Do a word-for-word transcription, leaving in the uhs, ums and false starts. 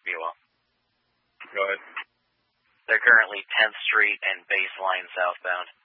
Be well. Go ahead. They're currently tenth Street and Baseline southbound.